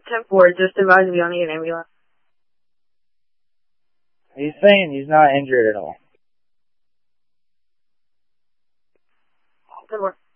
10-4, just advise we don't need an ambulance. He's saying he's not injured at all. Good work.